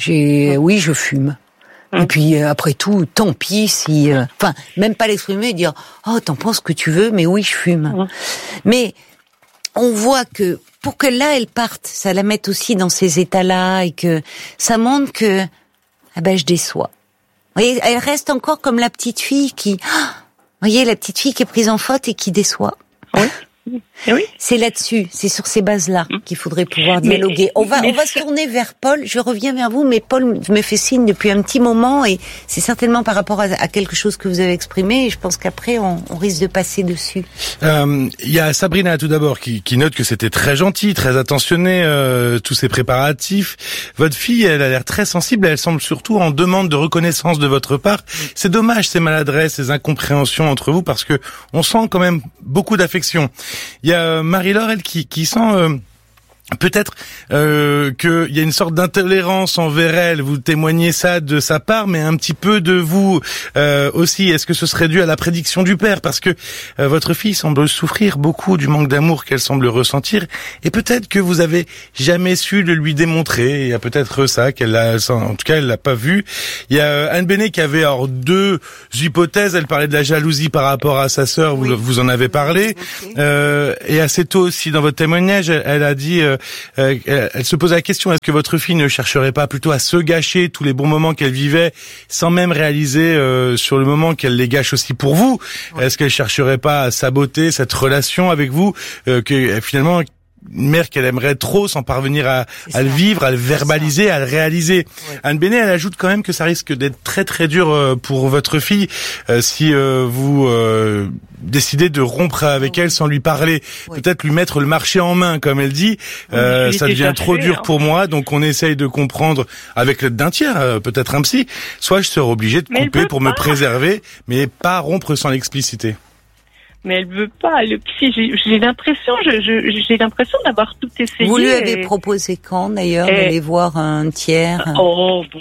je fume. Et puis, après tout, tant pis si, même pas l'exprimer, dire, t'en penses que tu veux, mais oui, je fume. Mais, on voit que pour que là elle parte, ça la mette aussi dans ces états-là et que ça montre que je déçois. Vous voyez, elle reste encore comme la petite fille qui la petite fille qui est prise en faute et qui déçoit. Oui. C'est là-dessus, c'est sur ces bases-là qu'il faudrait pouvoir dialoguer. On va se tourner vers Paul. Je reviens vers vous, mais Paul me fait signe depuis un petit moment et c'est certainement par rapport à quelque chose que vous avez exprimé. Et je pense qu'après on risque de passer dessus. Il y a Sabrina tout d'abord qui note que c'était très gentil, très attentionné, tous ces préparatifs. Votre fille, elle a l'air très sensible. Elle semble surtout en demande de reconnaissance de votre part. C'est dommage ces maladresses, ces incompréhensions entre vous parce que on sent quand même beaucoup d'affection. Il y a Marie-Laure, elle, qui sent peut-être qu'il y a une sorte d'intolérance envers elle. Vous témoignez ça de sa part, mais un petit peu de vous aussi. Est-ce que ce serait dû à la prédiction du père? Parce que votre fille semble souffrir beaucoup du manque d'amour qu'elle semble ressentir, et peut-être que vous avez jamais su le lui démontrer. Il y a peut-être ça qu'elle a, en tout cas, elle l'a pas vu. Il y a Anne Benet qui avait deux hypothèses. Elle parlait de la jalousie par rapport à sa sœur. Vous en avez parlé. Et assez tôt aussi dans votre témoignage, elle a dit. Elle se pose la question, est-ce que votre fille ne chercherait pas plutôt à se gâcher tous les bons moments qu'elle vivait sans même réaliser sur le moment qu'elle les gâche aussi pour vous? Est-ce qu'elle chercherait pas à saboter cette relation avec vous que finalement mère qu'elle aimerait trop sans parvenir à le vivre, à le verbaliser, à le réaliser. Ouais. Anne Benet, elle ajoute quand même que ça risque d'être très très dur pour votre fille si vous décidez de rompre avec elle sans lui parler. Oui. Peut-être lui mettre le marché en main, comme elle dit. Ça devient trop dur pour moi, donc on essaye de comprendre avec l'aide d'un tiers, peut-être un psy. Soit je serai obligé de couper pour me préserver, mais pas rompre sans l'expliciter. Mais elle veut pas, le psy. J'ai l'impression d'avoir tout essayé. Vous lui avez proposé quand, d'ailleurs, d'aller voir un tiers? Oh, bon.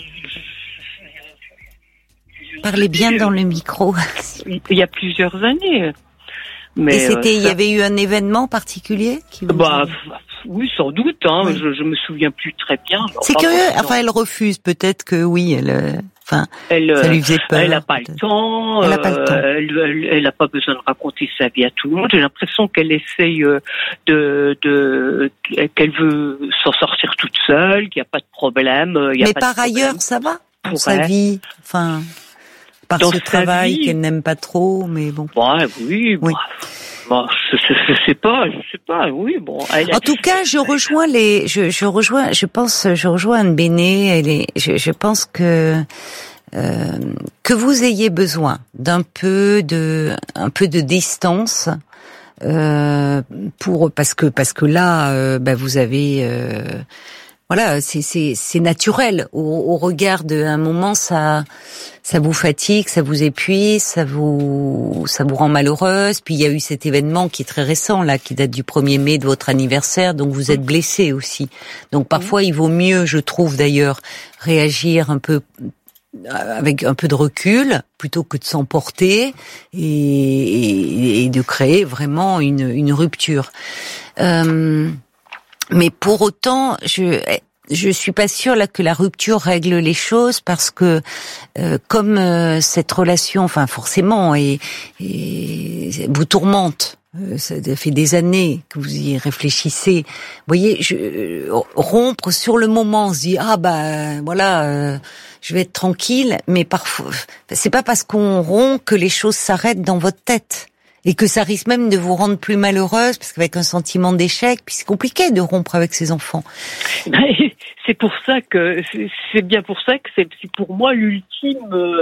Parlez bien dans le micro. Il y a plusieurs années. Mais et c'était, il y avait eu un événement particulier qui vous oui, sans doute, hein. Oui. Je me souviens plus très bien. C'est curieux. Enfin, elle refuse. Peut-être que oui, ça lui faisait peur. Elle n'a pas le temps. Elle n'a pas le temps. Elle n'a pas besoin de raconter sa vie à tout le monde. J'ai l'impression qu'elle essaye qu'elle veut s'en sortir toute seule, qu'il n'y a pas de problème. Mais par ailleurs, ça va pour sa vie. Enfin, par ce travail qu'elle n'aime pas trop, mais bon. Ouais, oui. Bon, je sais pas, oui, bon. En tout cas, je rejoins Anne Benet, je pense que vous ayez besoin d'un peu de distance, parce que là, vous avez, voilà, c'est naturel. Au regard d'un moment, ça vous fatigue, ça vous épuise, ça vous rend malheureuse. Puis il y a eu cet événement qui est très récent, là, qui date du 1er mai de votre anniversaire, donc vous êtes blessée aussi. Donc parfois, il vaut mieux, je trouve d'ailleurs, réagir un peu avec un peu de recul, plutôt que de s'emporter et de créer vraiment une rupture. Mais pour autant, je suis pas sûre là que la rupture règle les choses, parce que comme cette relation, enfin forcément, et vous tourmente. Ça fait des années que vous y réfléchissez. Vous voyez, rompre sur le moment, on se dit je vais être tranquille, mais parfois c'est pas parce qu'on rompt que les choses s'arrêtent dans votre tête. Et que ça risque même de vous rendre plus malheureuse, parce qu'avec un sentiment d'échec, puis c'est compliqué de rompre avec ses enfants. C'est pour ça que c'est bien pour ça que c'est pour moi l'ultime.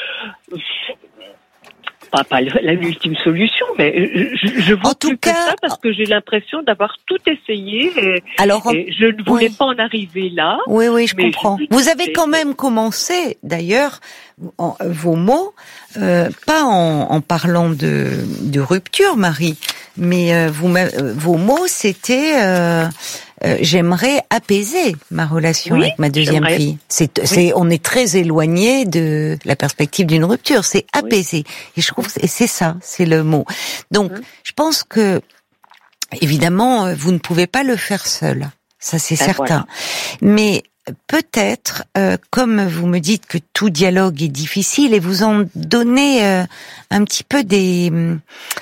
Pas l'ultime solution, mais je vois plus que ça, parce que j'ai l'impression d'avoir tout essayé et je ne voulais pas en arriver là. Oui, je comprends. Vous avez quand même commencé, d'ailleurs, vos mots, pas en parlant de rupture, Marie, mais vos mots, c'était j'aimerais apaiser ma relation avec ma deuxième fille. On est très éloigné de la perspective d'une rupture. C'est apaiser. Et je trouve que c'est ça, c'est le mot. Donc, je pense que, évidemment, vous ne pouvez pas le faire seul. Ça, c'est certain. Voilà. Mais peut-être, comme vous me dites que tout dialogue est difficile, et vous en donnez un petit peu il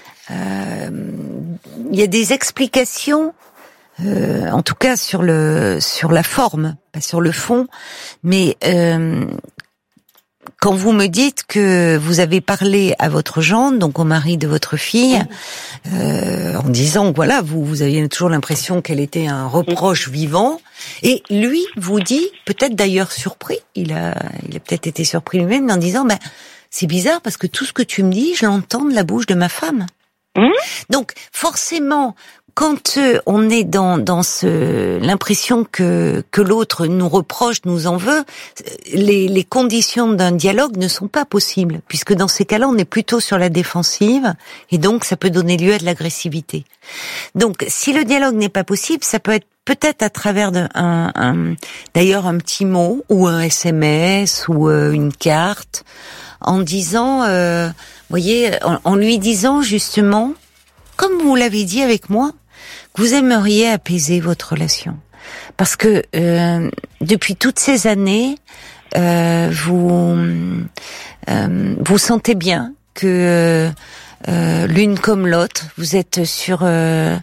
y a des explications. En tout cas sur la forme, pas sur le fond, mais quand vous me dites que vous avez parlé à votre gendre, donc au mari de votre fille, en disant que voilà, vous aviez toujours l'impression qu'elle était un reproche vivant, et lui vous dit, peut-être d'ailleurs surpris, il a peut-être été surpris lui-même en disant c'est bizarre parce que tout ce que tu me dis, je l'entends de la bouche de ma femme. Donc forcément, quand on est dans l'impression que l'autre nous reproche, nous en veut, les conditions d'un dialogue ne sont pas possibles, puisque dans ces cas-là, on est plutôt sur la défensive, et donc ça peut donner lieu à de l'agressivité. Donc, si le dialogue n'est pas possible, ça peut être peut-être à travers d'ailleurs un petit mot, ou un SMS, ou une carte, en disant, voyez, en lui disant justement, comme vous l'avez dit avec moi, que vous aimeriez apaiser votre relation. Parce que depuis toutes ces années, vous sentez bien que l'une comme l'autre, vous êtes sur la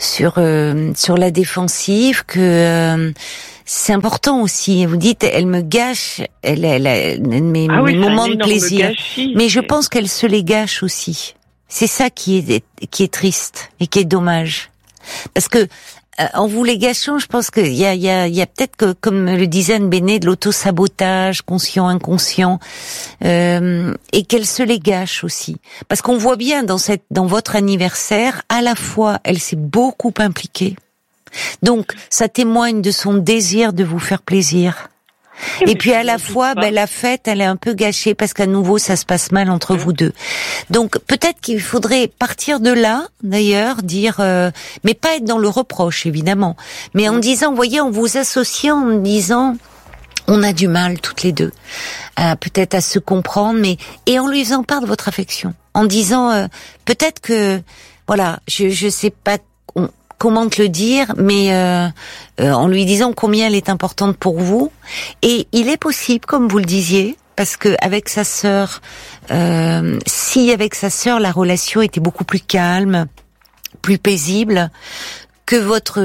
défensive, que c'est important aussi. Vous dites, elle me gâche, mes moments de plaisir. Mais je pense qu'elle se les gâche aussi. C'est ça qui est triste et qui est dommage. Parce que en vous les gâchant, je pense qu'il y a peut-être que, comme le disait Anne Bénet, de l'auto-sabotage, conscient, inconscient, et qu'elle se les gâche aussi. Parce qu'on voit bien dans votre anniversaire, à la fois, elle s'est beaucoup impliquée. Donc, ça témoigne de son désir de vous faire plaisir. Et puis à la fois, la fête, elle est un peu gâchée parce qu'à nouveau, ça se passe mal entre vous deux. Donc peut-être qu'il faudrait partir de là, d'ailleurs, dire, mais pas être dans le reproche, évidemment, mais en disant, voyez, en vous associant, en disant, on a du mal toutes les deux, peut-être à se comprendre, et en lui faisant part de votre affection, en disant, peut-être que, voilà, je sais pas comment te le dire, mais en lui disant combien elle est importante pour vous. Et il est possible, comme vous le disiez, parce que avec sa sœur, si avec sa sœur la relation était beaucoup plus calme, plus paisible, que votre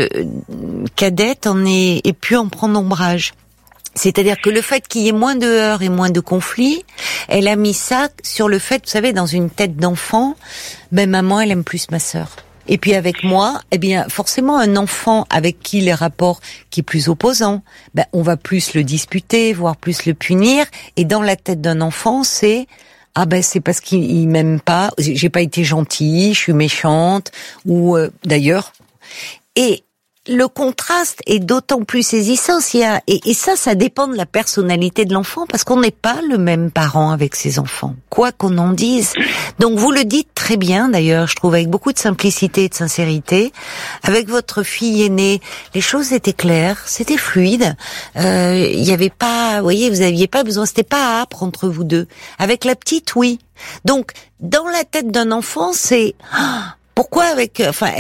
cadette ait pu en prendre ombrage. C'est-à-dire que le fait qu'il y ait moins de heurts et moins de conflits, elle a mis ça sur le fait, vous savez, dans une tête d'enfant, maman, elle aime plus ma sœur. Et puis avec moi, forcément un enfant avec qui les rapports qui est plus opposant, on va plus le disputer, voire plus le punir. Et dans la tête d'un enfant, c'est c'est parce qu'il m'aime pas, j'ai pas été gentille, je suis méchante, ou d'ailleurs. Et le contraste est d'autant plus saisissant et ça dépend de la personnalité de l'enfant parce qu'on n'est pas le même parent avec ses enfants, quoi qu'on en dise. Donc vous le dites très bien d'ailleurs, je trouve, avec beaucoup de simplicité et de sincérité. Avec votre fille aînée, les choses étaient claires, c'était fluide. Il y avait pas, vous voyez, vous aviez pas besoin, c'était pas âpre entre vous deux. Avec la petite, oui. Donc dans la tête d'un enfant, c'est pourquoi avec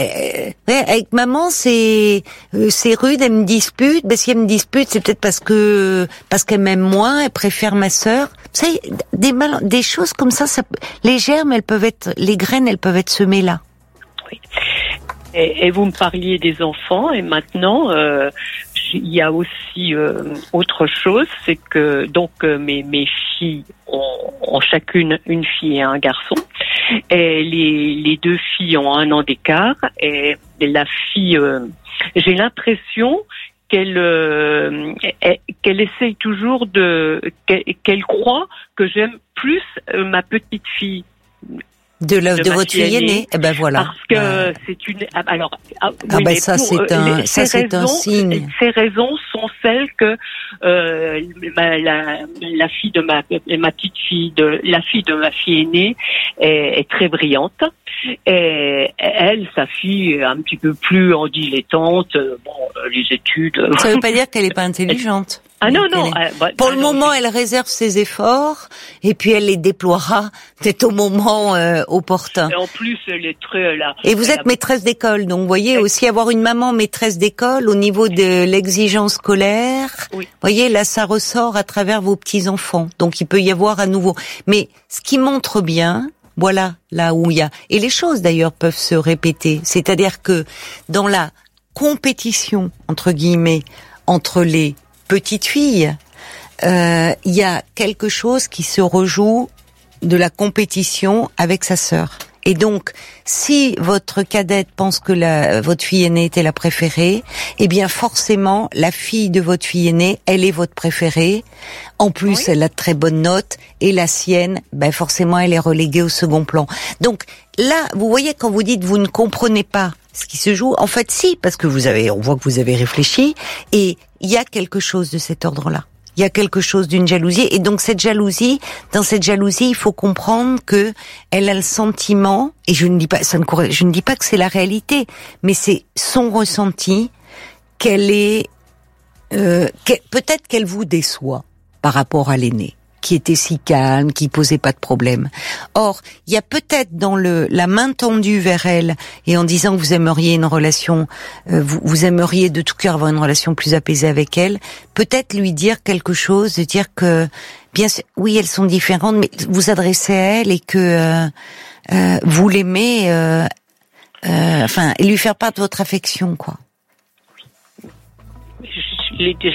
maman c'est rude, elle me dispute. Si elle me dispute, c'est peut-être parce qu'elle m'aime moins, elle préfère ma sœur. Vous savez, des choses comme ça, les germes, les graines, elles peuvent être semées là. Oui. Et vous me parliez des enfants, et maintenant il y a aussi autre chose, c'est que donc mes filles ont chacune une fille et un garçon, et les deux filles ont 1 an d'écart, et la fille, j'ai l'impression qu'elle essaye toujours qu'elle croit que j'aime plus ma petite fille. De votre fille aînée, voilà. Parce que c'est une. Alors, c'est un signe. Ces raisons sont celles que la fille de ma petite fille, la fille de ma fille aînée est très brillante. Et elle, sa fille, est un petit peu plus en dilettante. Les études. Ça veut pas dire qu'elle est pas intelligente. Ah non. Pour le moment, elle réserve ses efforts et puis elle les déploiera peut-être au moment opportun. Et en plus, elle est très là. Et vous êtes maîtresse d'école, donc vous voyez aussi avoir une maman maîtresse d'école au niveau de l'exigence scolaire. Oui. Vous voyez, là, ça ressort à travers vos petits enfants. Donc il peut y avoir à nouveau. Mais ce qui montre bien. Voilà, là où il y a. Et les choses d'ailleurs peuvent se répéter. C'est-à-dire que dans la compétition, entre guillemets, entre les petites filles, il y a quelque chose qui se rejoue de la compétition avec sa sœur. Et donc, si votre cadette pense que votre fille aînée était la préférée, forcément, la fille de votre fille aînée, elle est votre préférée. En plus, elle a de très bonnes notes, et la sienne, forcément, elle est reléguée au second plan. Donc, là, vous voyez, quand vous dites vous ne comprenez pas ce qui se joue, en fait, si, parce que on voit que vous avez réfléchi, et il y a quelque chose de cet ordre-là. Il y a quelque chose d'une jalousie, et donc dans cette jalousie, il faut comprendre que elle a le sentiment, et je ne dis pas que c'est la réalité, mais c'est son ressenti qu'elle est, peut-être qu'elle vous déçoit par rapport à l'aîné, qui était si calme, qui posait pas de problème. Or, il y a peut-être dans la main tendue vers elle, et en disant que vous aimeriez une relation, vous aimeriez de tout cœur avoir une relation plus apaisée avec elle, peut-être lui dire quelque chose, de dire que, bien sûr, oui, elles sont différentes, mais vous adressez à elle et que vous l'aimez, et lui faire part de votre affection, quoi.